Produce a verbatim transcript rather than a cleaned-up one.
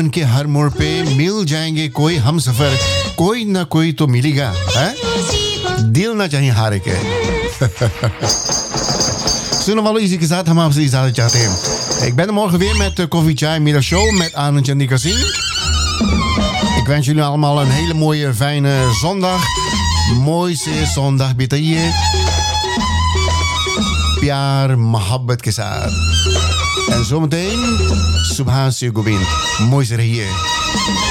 जीवन के हर मोड़ पे मिल जाएंगे कोई हम सफर, कोई ना कोई तो मिलेगा है? दिल ना चाहिए हारे के। Suno wel easy gezegd, हम आपसे इजाजत चाहते हैं। Ik ben er morgen weer met Koffie Chai Middag Show met Arend en Kasim. Ik wens jullie allemaal een hele mooie, fijne zondag. Mooiste zondag bitaiye. Pyar, mohabbat ke saath. En zometeen, Subhan se Gobind. Mooi se rahiye.